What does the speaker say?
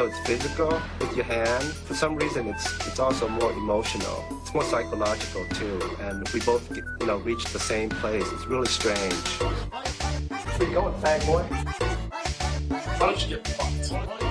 it's physical with your hand, for some reason it's also more emotional. It's more psychological too, and we both reach the same place. It's really strange. Where you going, fag boy? Why don't you get fucked?